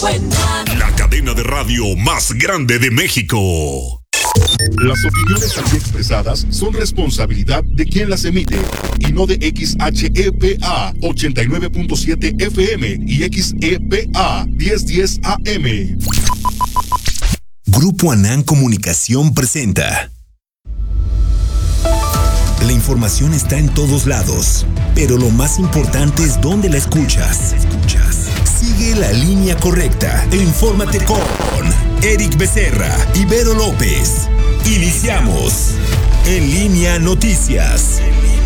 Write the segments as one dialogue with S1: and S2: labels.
S1: La cadena de radio más grande de México.
S2: Las opiniones aquí expresadas son responsabilidad de quien las emite y no de XHEPA 89.7 FM y XEPA 1010 AM.
S3: Grupo Anán Comunicación presenta. La información está en todos lados, pero lo más importante es dónde la escuchas. Sigue la línea correcta e infórmate con Eric Becerra y Vero López. Iniciamos En Línea Noticias.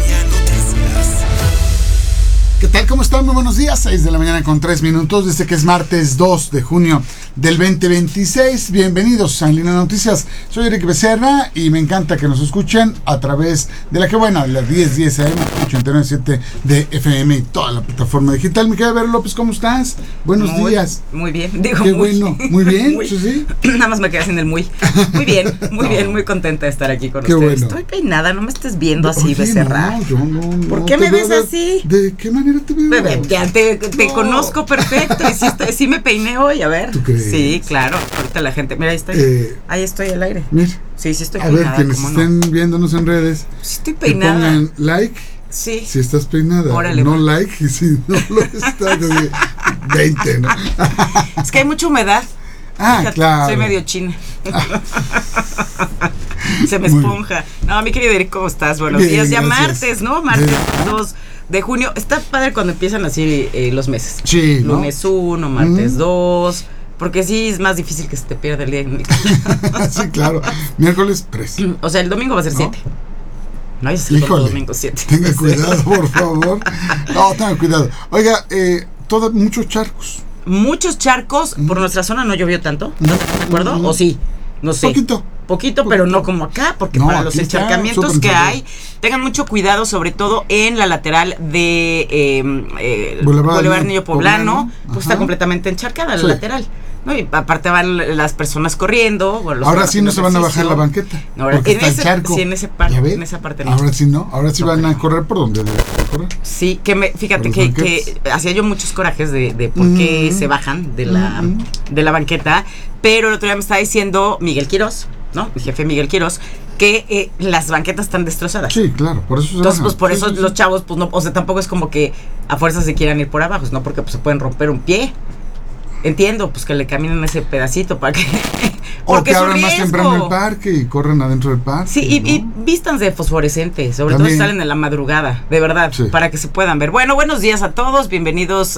S4: ¿Qué tal? ¿Cómo están? Muy buenos días. 6 de la mañana con 3 minutos. Desde que es martes 2 de junio del 2026. Bienvenidos a En Línea Noticias. Soy Eric Becerra y me encanta que nos escuchen a través de la que buena, la 1010 AM, 89.7 de FM y toda la plataforma digital. Mi querida Vero López, ¿cómo estás? Buenos días.
S5: Muy bien. Digo,
S4: qué bueno. Muy bien. Muy, ¿sí?
S5: Nada más me quedé sin el muy. Muy bien, muy contenta de estar aquí con
S4: qué
S5: ustedes.
S4: Bueno.
S5: Estoy peinada, no me estés viendo así,
S4: Oye,
S5: Becerra.
S4: No, yo no.
S5: ¿Por qué me ves así?
S4: ¿De qué manera te veo?
S5: Bebé, ya te conozco perfecto. Y sí me peiné hoy, a ver.
S4: ¿Tú crees?
S5: Sí, claro. Ahorita la gente, mira, ahí estoy al aire.
S4: Mira.
S5: Sí, estoy
S4: a
S5: peinada.
S4: A ver, quienes estén viéndonos en redes,
S5: sí estoy peinada.
S4: Que pongan like.
S5: Sí.
S4: Si estás peinada.
S5: Órale,
S4: no like, y si no lo estás, 20, ¿no?
S5: Es que hay mucha humedad.
S4: Fíjate, claro.
S5: Soy medio china. Se me esponja. No, mi querido Eric, ¿cómo estás? Buenos días. Ya gracias. Martes, ¿no? Martes 2 de junio. Está padre cuando empiezan así los meses.
S4: Sí, ¿no?
S5: Lunes 1, martes 2. Porque sí es más difícil que se te pierda el día.
S4: Sí, claro. Miércoles 3.
S5: O sea, el domingo va a ser 7. No, es el domingo 7.
S4: Tenga cuidado, por favor. No, tenga cuidado. Oiga, muchos charcos.
S5: Muchos charcos. Por nuestra zona no llovió tanto. ¿No te acuerdo? ¿O sí? No sé. Poquito, pero no como acá, porque para los encharcamientos que hay, tengan mucho cuidado, sobre todo en la lateral de Boulevard Niño Poblano, pues está completamente encharcada la lateral. No, y aparte van las personas corriendo.
S4: Ahora sí no se van a bajar la banqueta.
S5: No, porque está el charco. Sí, en esa parte no.
S4: Ahora sí no. Ahora sí van a correr por donde deben correr.
S5: Sí, fíjate que hacía yo muchos corajes de por qué se bajan de la banqueta. Pero el otro día me estaba diciendo Miguel Quirós, ¿no? Mi jefe Miguel Quirós, que las banquetas están destrozadas.
S4: Sí, claro, por eso
S5: entonces, pues por eso los chavos, pues no, o sea, tampoco es como que a fuerzas se quieran ir por abajo, ¿no? Porque pues se pueden romper un pie. Entiendo, pues que le caminen ese pedacito para que...
S4: O que abran más temprano el parque y corran adentro del parque.
S5: Sí, ¿no? y vístanse de fosforescente, sobre todo si salen en la madrugada, de verdad, para que se puedan ver. Bueno, buenos días a todos, bienvenidos